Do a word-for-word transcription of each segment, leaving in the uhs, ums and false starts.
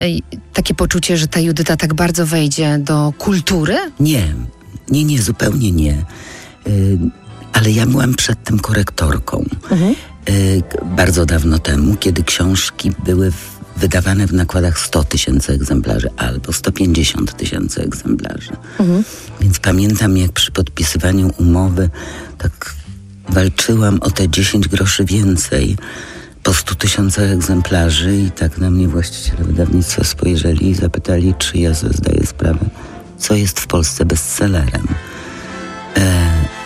Ej, takie poczucie, że ta Judyta tak bardzo wejdzie do kultury? Nie, nie, nie, zupełnie nie. Y, ale ja byłam przed tym korektorką. Mhm. Y, bardzo dawno temu, kiedy książki były w, wydawane w nakładach sto tysięcy egzemplarzy albo sto pięćdziesiąt tysięcy egzemplarzy. Mhm. Więc pamiętam, jak przy podpisywaniu umowy tak walczyłam o te dziesięć groszy więcej po stu tysiącach egzemplarzy i tak na mnie właściciele wydawnictwa spojrzeli i zapytali, czy ja sobie zdaję sprawę, co jest w Polsce bestsellerem. E...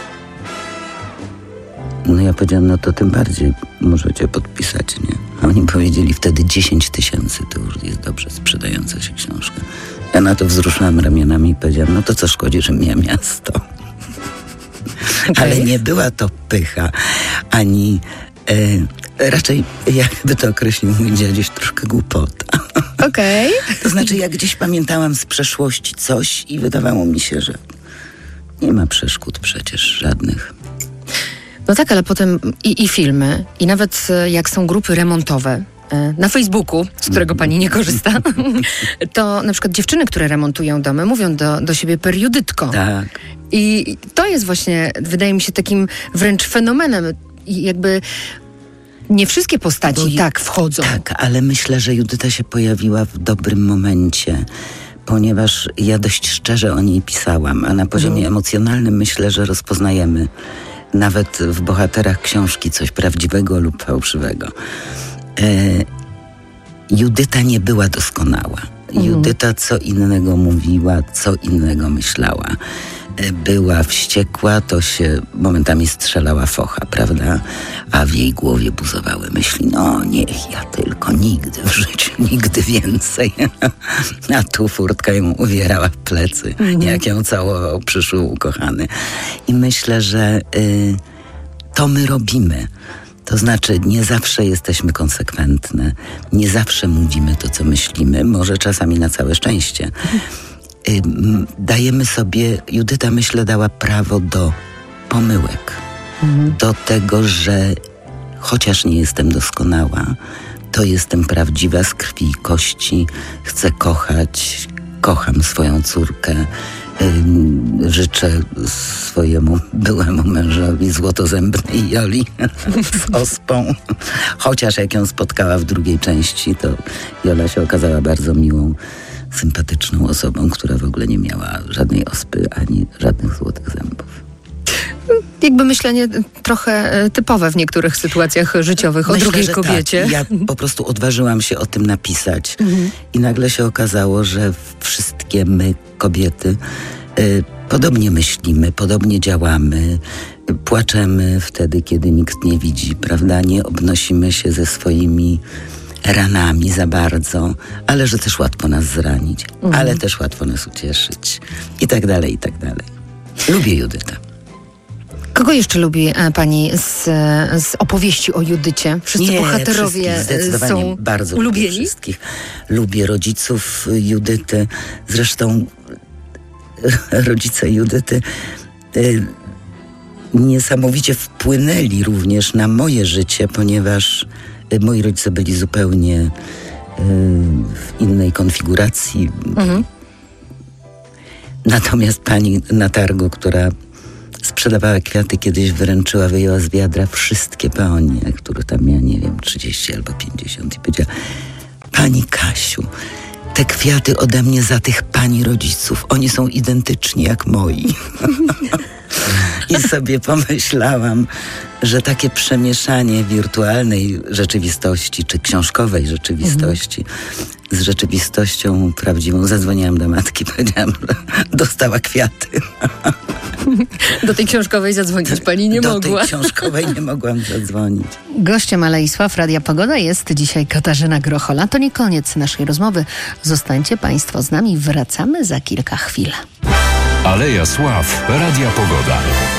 No ja powiedziałam, no to tym bardziej możecie podpisać, nie? A oni powiedzieli wtedy dziesięć tysięcy, to już jest dobrze sprzedająca się książka. Ja na to wzruszyłam ramionami i powiedziałam, no to co szkodzi, że miałem miasto. Okay. Ale nie była to pycha, ani e, raczej, jakby to określił mój dziadziuś, troszkę głupota. Okej. Okay. To znaczy, ja gdzieś pamiętałam z przeszłości coś i wydawało mi się, że nie ma przeszkód przecież żadnych. No tak, ale potem i, i filmy, i nawet jak są grupy remontowe na Facebooku, z którego pani nie korzysta, to na przykład dziewczyny, które remontują domy, mówią do, do siebie periodytko. Tak. I to jest właśnie, wydaje mi się, takim wręcz fenomenem. I jakby nie wszystkie postaci Bo, tak wchodzą. Tak, ale myślę, że Judyta się pojawiła w dobrym momencie, ponieważ ja dość szczerze o niej pisałam, a na poziomie mm. emocjonalnym myślę, że rozpoznajemy nawet w bohaterach książki coś prawdziwego lub fałszywego. E, Judyta nie była doskonała. Mhm. Judyta co innego mówiła, co innego myślała. E, była wściekła, to się momentami strzelała focha, prawda? A w jej głowie buzowały myśli, no niech ja tylko, nigdy w życiu, nigdy więcej. A tu furtka ją uwierała w plecy, mhm. jak ją całował przyszły ukochany. I myślę, że y, to my robimy. To znaczy, nie zawsze jesteśmy konsekwentne, nie zawsze mówimy to, co myślimy, może czasami na całe szczęście. Y, dajemy sobie, Judyta, myślę, dała prawo do pomyłek, mhm. do tego, że chociaż nie jestem doskonała, to jestem prawdziwa z krwi i kości, chcę kochać, kocham swoją córkę. Yy, życzę swojemu byłemu mężowi złotozębnej Joli z ospą. Chociaż jak ją spotkała w drugiej części, to Jola się okazała bardzo miłą, sympatyczną osobą, która w ogóle nie miała żadnej ospy ani żadnych złotych zębów. Jakby myślenie trochę typowe w niektórych sytuacjach życiowych Myślę, o drugiej że kobiecie. Tak. Ja po prostu odważyłam się o tym napisać mhm. i nagle się okazało, że wszystkie my, kobiety, y, podobnie myślimy, podobnie działamy, płaczemy wtedy, kiedy nikt nie widzi, prawda? Nie obnosimy się ze swoimi ranami za bardzo, ale że też łatwo nas zranić, mhm. ale też łatwo nas ucieszyć i tak dalej, i tak dalej. Lubię Judytę. Kogo jeszcze lubi pani z, z opowieści o Judycie? Wszyscy Nie, bohaterowie zdecydowanie są bardzo ulubieni? Lubię wszystkich. Lubię rodziców Judyty. Zresztą rodzice Judyty y, niesamowicie wpłynęli również na moje życie, ponieważ y, moi rodzice byli zupełnie y, w innej konfiguracji. Mhm. Natomiast pani na targu, która sprzedawała kwiaty, kiedyś wyręczyła, wyjęła z wiadra wszystkie peonie, które tam miała, nie wiem, trzydzieści albo pięćdziesiąt i powiedziała, pani Kasiu, te kwiaty ode mnie za tych pani rodziców, oni są identyczni jak moi. I sobie pomyślałam, że takie przemieszanie wirtualnej rzeczywistości, czy książkowej rzeczywistości mhm. z rzeczywistością prawdziwą. Zadzwoniłam do matki, powiedziałam, że dostała kwiaty. Do tej książkowej zadzwonić pani nie do mogła. Do tej książkowej nie mogłam zadzwonić. Gościem Alei Sław Radia Pogoda jest dzisiaj Katarzyna Grochola. To nie koniec naszej rozmowy. Zostańcie państwo z nami. Wracamy za kilka chwil. Aleja Sław Radia Pogoda.